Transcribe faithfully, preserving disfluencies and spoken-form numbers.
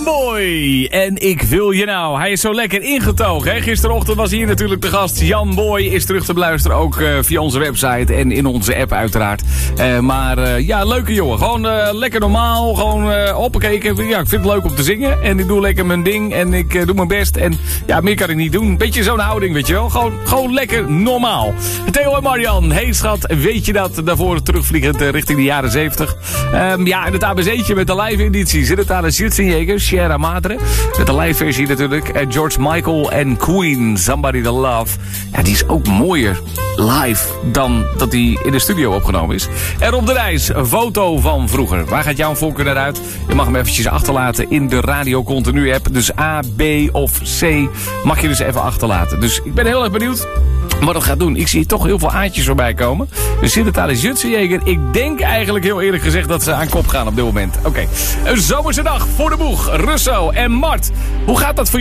Boy. En ik wil je nou. Hij is zo lekker ingetogen. Hè? Gisterochtend was hier natuurlijk de gast. Jan Boy is terug te beluisteren. Ook uh, via onze website en in onze app uiteraard. Uh, maar uh, ja, leuke jongen. Gewoon uh, lekker normaal. Gewoon uh, hoppakee. Ja, ik vind het leuk om te zingen. En ik doe lekker mijn ding. En ik uh, doe mijn best. En ja, meer kan ik niet doen. Beetje zo'n houding, weet je wel. Gewoon, gewoon lekker normaal. Theo en Marian. Hey schat, weet je dat? Daarvoor terugvliegend uh, richting de jaren zeventig. Um, ja, en het A B C'tje met de live editie. Zit het aan de Schützenjäger, Sierra Madre. Met de live versie natuurlijk. En George Michael en Queen, Somebody to Love. Ja, die is ook mooier live dan dat die in de studio opgenomen is. En op de reis, een foto van vroeger. Waar gaat jouw voorkeur naar uit? Je mag hem eventjes achterlaten in de Radio Continu app. Dus A, B of C mag je dus even achterlaten. Dus ik ben heel erg benieuwd wat het gaat doen. Ik zie toch heel veel aantjes voorbij komen. Dus zit het aan de Schützenjäger. Ik denk eigenlijk heel eerlijk gezegd dat ze aan kop gaan op dit moment. Oké, okay. Een zomerse dag voor de boeg. Russo en Mart. Hoe gaat dat voor